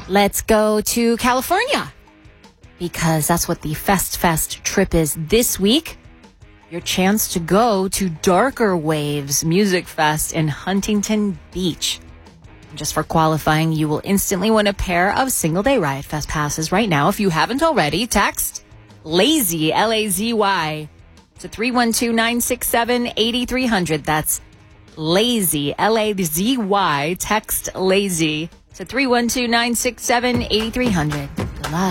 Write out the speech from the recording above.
Let's go to California because that's what the Fest trip is this week. Your chance to go to Darker Waves Music Fest in Huntington Beach. Just for qualifying, you will instantly win a pair of single-day Riot Fest passes right now. If you haven't already, text LAZY, L-A-Z-Y, to 312-967-8300. That's LAZY, L-A-Z-Y. Text LAZY to 312-967-8300. Good luck.